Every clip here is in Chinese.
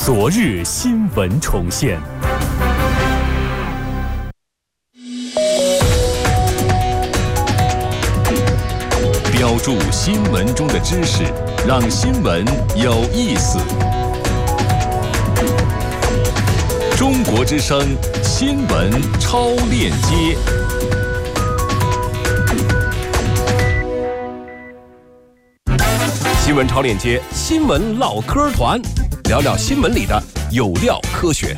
昨日新闻重现。标注新闻中的知识，让新闻有意思。中国之声新闻超链接。新闻超链接，新闻唠嗑团，聊聊新闻里的有料科学。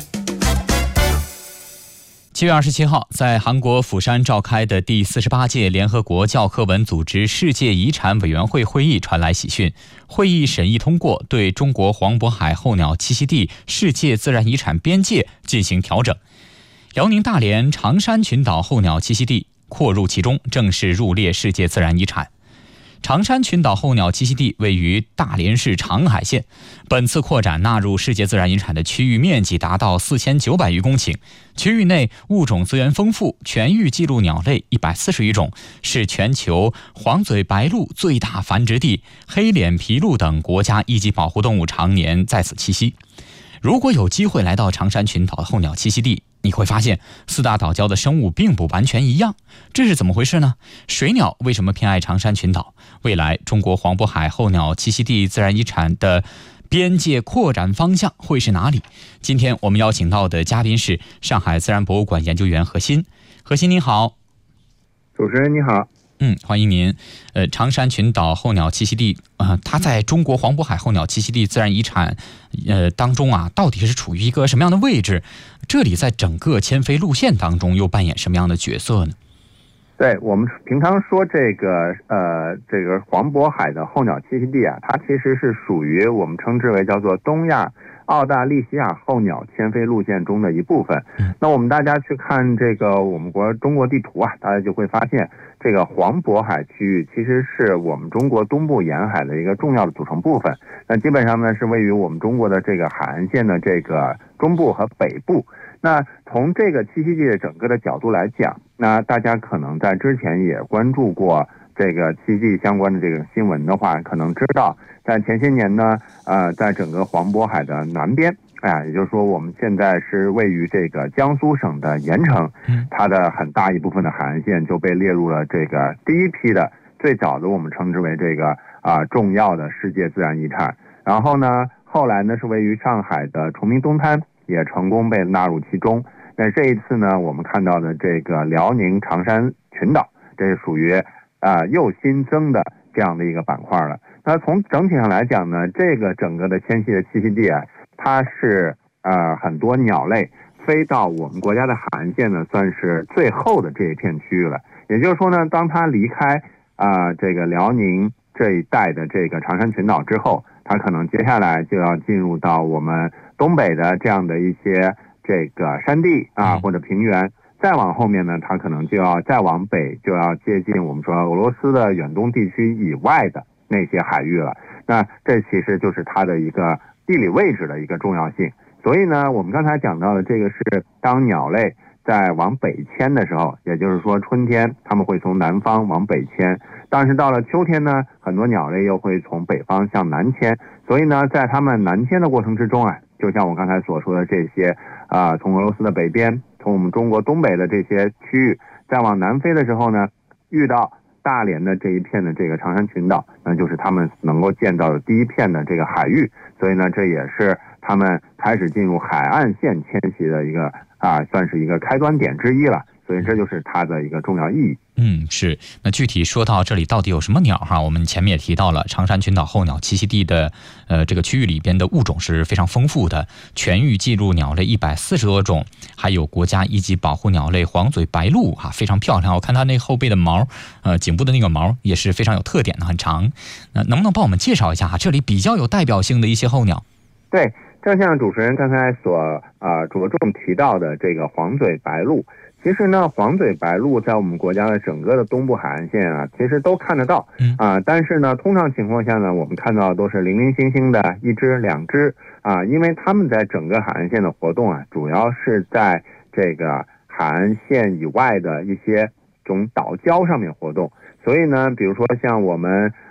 7月27号，在韩国釜山召开的第48届联合国教科文组织世界遗产委员会会议传来喜讯，会议审议通过对中国黄渤海候鸟栖息地世界自然遗产边界进行调整。辽宁大连长山群岛候鸟栖息地扩入其中，正式入列世界自然遗产。长山群岛候鸟栖息地位于大连市长海县，本次扩展纳入世界自然遗产的区域面积达到4900余公顷，区域内物种资源丰富，全域记录鸟类140余种，是全球黄嘴白鹭最大繁殖地，黑脸琵鹭等国家一级保护动物常年在此栖息。如果有机会来到长山群岛的候鸟栖息地，你会发现四大岛礁的生物并不完全一样，这是怎么回事呢？水鸟为什么偏爱长山群岛？未来中国黄渤海候鸟栖息地自然遗产的边界扩展方向会是哪里？今天我们邀请到的嘉宾是上海自然博物馆研究员何鑫。何鑫您好。 主持人你好。 欢迎您。长山群岛候鸟栖息地它在中国黄渤海候鸟栖息地自然遗产当中到底是处于一个什么样的位置？这里在整个迁飞路线当中又扮演什么样的角色呢？ 对，我们平常说这个黄渤海的候鸟栖息地它其实是属于我们称之为叫做东亚澳大利西亚候鸟迁飞路线中的一部分。那我们大家去看这个我们中国地图大家就会发现，这个黄渤海区域其实是我们中国东部沿海的一个重要的组成部分。那基本上呢是位于我们中国的这个海岸线的这个中部和北部。那从这个栖息地的整个的角度来讲，那大家可能在之前也关注过这个栖息地相关的这个新闻的话，可能知道在前些年呢，在整个黄渤海的南边，也就是说我们现在是位于这个江苏省的盐城，它的很大一部分的海岸线就被列入了这个第一批的最早的我们称之为这个重要的世界自然遗产。然后呢，后来呢是位于上海的崇明东滩也成功被纳入其中。那这一次呢，我们看到的这个辽宁长山群岛，这是属于又新增的这样的一个板块了。那从整体上来讲呢，这个整个的迁徙的栖息地它是很多鸟类飞到我们国家的海岸线呢，算是最后的这一片区域了。也就是说呢，当它离开这个辽宁这一带的这个长山群岛之后，它可能接下来就要进入到我们东北的这样的一些这个山地或者平原，再往后面呢，它可能就要再往北，就要接近我们说俄罗斯的远东地区以外的那些海域了。那这其实就是它的一个地理位置的一个重要性。所以呢，我们刚才讲到的这个是当鸟类在往北迁的时候，也就是说春天它们会从南方往北迁，但是到了秋天呢，很多鸟类又会从北方向南迁。所以呢，在它们南迁的过程之中就像我刚才所说的这些从俄罗斯的北边，从我们中国东北的这些区域再往南飞的时候呢，遇到大连的这一片的这个长山群岛，那就是他们能够见到的第一片的这个海域。所以呢，这也是他们开始进入海岸线迁徙的一个算是一个开端点之一了。所以这就是它的一个重要意义。 是。那具体说到这里到底有什么鸟我们前面也提到了长山群岛候鸟栖息地的这个区域里边的物种是非常丰富的，全域记录鸟类140多种，还有国家一级保护鸟类黄嘴白鹭非常漂亮。我看它那后背的毛颈部的那个毛也是非常有特点的，很长。能不能帮我们介绍一下这里比较有代表性的一些候鸟？ 对，正像主持人刚才所着重提到的这个黄嘴白鹭，其实呢，黄嘴白鹭在我们国家的整个的东部海岸线其实都看得到但是呢，通常情况下呢，我们看到的都是零零星星的一只两只因为他们在整个海岸线的活动主要是在这个海岸线以外的一些种岛礁上面活动。所以呢，比如说像我们